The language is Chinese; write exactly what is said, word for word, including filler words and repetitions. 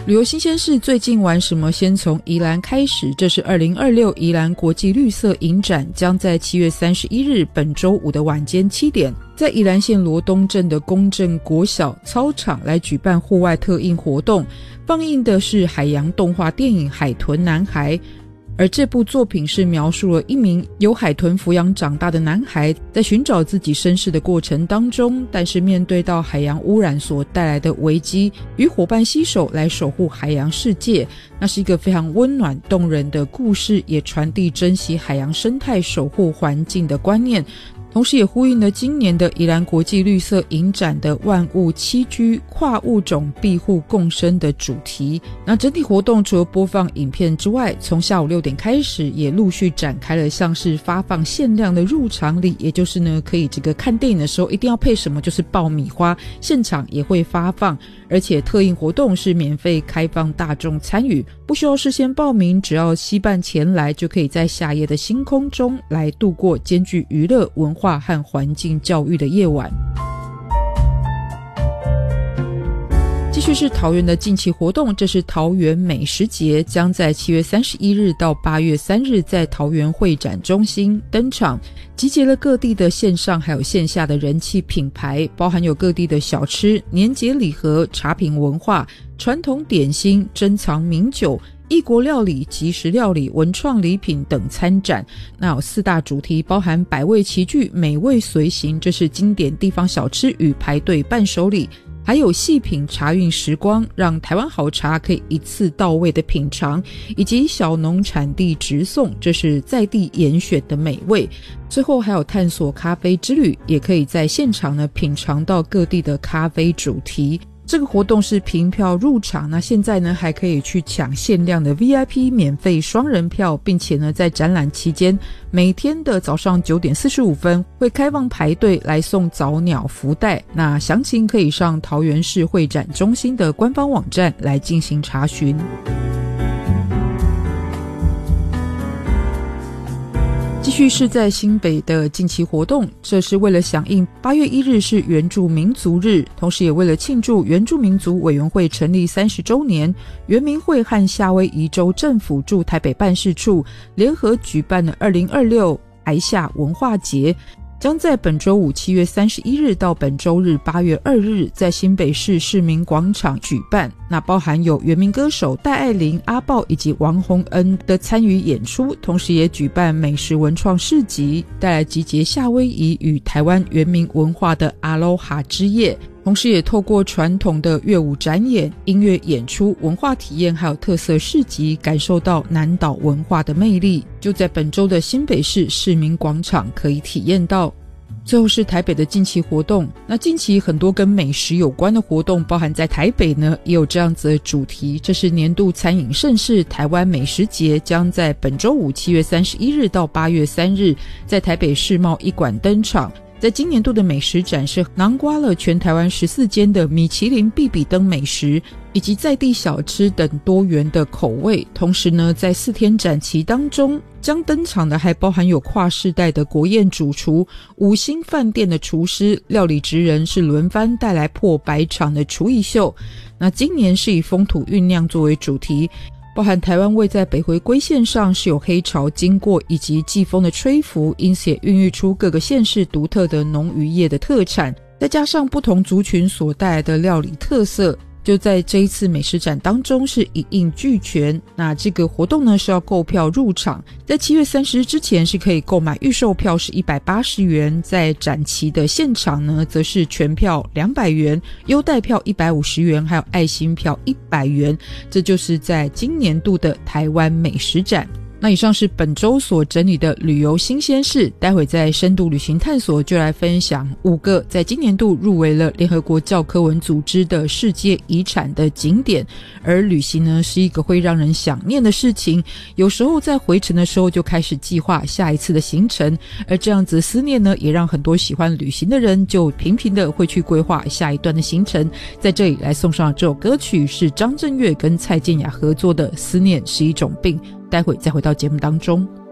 旅游新鲜事，最近玩什么？先从宜兰开始。这是二零二六宜兰国际绿色影展，将在七月三十一日本周五的晚间七点，在宜兰县罗东镇的公正国小操场来举办户外特映活动。放映的是海洋动画电影《海豚男孩》，而这部作品是描述了一名由海豚抚养长大的男孩，在寻找自己身世的过程当中，但是面对到海洋污染所带来的危机，与伙伴携手来守护海洋世界。那是一个非常温暖动人的故事，也传递珍惜海洋生态、守护环境的观念，同时也呼应了今年的宜兰国际绿色影展的万物栖居、跨物种庇护共生的主题。那整体活动除了播放影片之外，从下午六点开始也陆续展开了像是发放限量的入场礼，也就是呢可以这个看电影的时候一定要配什么，就是爆米花，现场也会发放，而且特映活动是免费开放大众参与，不需要事先报名，只要携伴前来就可以在夏夜的星空中来度过兼具娱乐、文化和环境教育的夜晚。继续是桃园的近期活动，这是桃园美食节，将在七月三十一日到八月三日在桃园会展中心登场，集结了各地的线上还有线下的人气品牌，包含有各地的小吃、年节礼盒、茶品文化、传统点心、珍藏名酒、异国料理、即食料理、文创礼品等参展。那有四大主题，包含百味齐聚、美味随行，这是经典地方小吃与排队伴手礼，还有细品茶韵时光，让台湾好茶可以一次到位的品尝，以及小农产地直送，这是在地严选的美味。最后还有探索咖啡之旅，也可以在现场呢品尝到各地的咖啡主题。这个活动是凭票入场，那现在呢还可以去抢限量的 V I P 免费双人票，并且呢在展览期间每天的早上九点四十五分会开放排队来送早鸟福袋。那详情可以上桃园市会展中心的官方网站来进行查询。继续是在新北的近期活动，这是为了响应八月一日是原住民族日，同时也为了庆祝原住民族委员会成立三十周年，原民会和夏威夷州政府驻台北办事处联合举办了二零二六台夏文化节，将在本周五七月三十一日到本周日八月二日在新北市市民广场举办。那包含有原民歌手戴爱玲、阿豹以及王洪恩的参与演出，同时也举办美食文创市集，带来集结夏威夷与台湾原民文化的阿罗哈之夜，同时也透过传统的乐舞展演、音乐演出、文化体验还有特色市集，感受到南岛文化的魅力，就在本周的新北市市民广场可以体验到。最后是台北的近期活动，那近期很多跟美食有关的活动，包含在台北呢也有这样子的主题，这是年度餐饮盛事台湾美食节，将在本周五七月三十一日到八月三日在台北世贸一馆登场。在今年度的美食展是囊括了全台湾十四间的米其林必比登美食以及在地小吃等多元的口味，同时呢在四天展期当中将登场的还包含有跨世代的国宴主厨、五星饭店的厨师、料理职人，是轮番带来破百场的厨艺秀。那今年是以风土酝酿作为主题，包含台湾位在北回归线上是有黑潮经过以及季风的吹拂，因此也孕育出各个县市独特的农渔业的特产，再加上不同族群所带来的料理特色，就在这一次美食展当中是一应俱全。那这个活动呢是要购票入场，在七月三十日之前是可以购买预售票是一百八十元，在展期的现场呢则是全票两百元，优待票一百五十元，还有爱心票一百元。这就是在今年度的台湾美食展。那以上是本周所整理的旅游新鲜事，待会在深度旅行探索就来分享五个在今年度入围了联合国教科文组织的世界遗产的景点。而旅行呢是一个会让人想念的事情，有时候在回程的时候就开始计划下一次的行程，而这样子思念呢也让很多喜欢旅行的人就频频的会去规划下一段的行程。在这里来送上这首歌曲，是张震岳跟蔡健雅合作的《思念是一种病》，待会再回到节目当中。